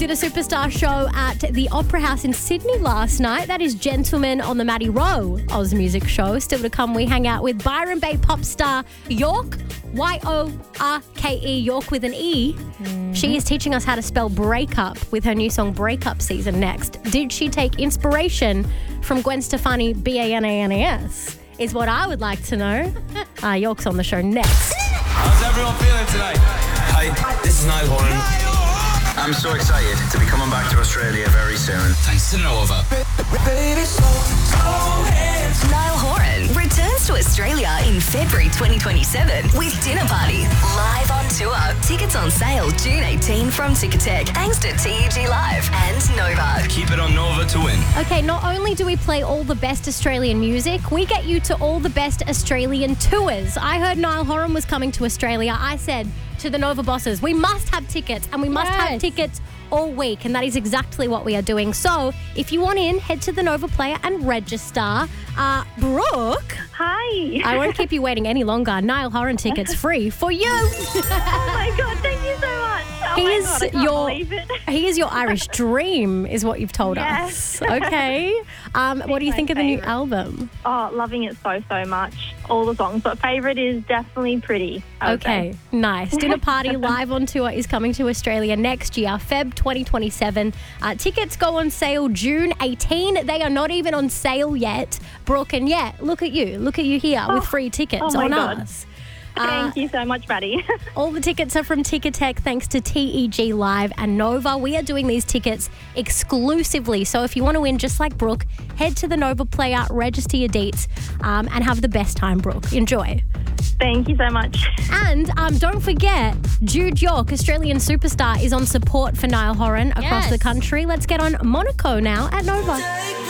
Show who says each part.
Speaker 1: did a superstar show at the Opera House in Sydney last night. That is Gentlemen on the Maddie Rowe Oz Music Show. Still to come, we hang out with Byron Bay pop star Yorke, Y-O-R-K-E, Yorke with an E. Mm-hmm. She is teaching us how to spell breakup with her new song Breakup Season next. Did she take inspiration from Gwen Stefani, B-A-N-A-N-A-S? Is what I would like to know. Yorke's on the show next.
Speaker 2: How's everyone feeling tonight?
Speaker 3: Hi, this is Niall Horan. I'm so excited to be coming back to Australia very soon.
Speaker 2: Thanks to Nova.
Speaker 4: Niall Horan returns to Australia in February 2027 with Dinner Party live on tour. Tickets on sale June 18 from Ticketek, thanks to TEG Live and Nova.
Speaker 2: Keep it on Nova to win.
Speaker 1: Okay, not only do we play all the best Australian music, we get you to all the best Australian tours. I heard Niall Horan was coming to Australia. I said to the Nova bosses, we must have tickets, and we must have tickets all week, and that is exactly what we are doing. So if you want in, head to the Nova Player and register. Brooke.
Speaker 5: Hi.
Speaker 1: I won't keep you waiting any longer. Niall Horan tickets free for you.
Speaker 5: Oh my God, thank you so much. Oh my God, I can't believe it.
Speaker 1: He is your Irish dream, is what you've told us. Okay. What do you think of the new album?
Speaker 5: Oh, loving it so much. All the songs, but favourite is definitely Pretty.
Speaker 1: Okay, nice. Dinner Party live on tour is coming to Australia next year, Feb 2027. Tickets go on sale June 18. They are not even on sale yet, Brooke, and yet, look at you here with free tickets on us.
Speaker 5: Thank you so much, Maddie.
Speaker 1: All the tickets are from Ticketek thanks to TEG Live and Nova. We are doing these tickets exclusively. So if you want to win just like Brooke, head to the Nova Player, register your deets, and have the best time, Brooke. Enjoy.
Speaker 5: Thank you so much.
Speaker 1: And don't forget, Jude Yorke, Australian superstar, is on support for Niall Horan across the country. Let's get on Monaco now at Nova.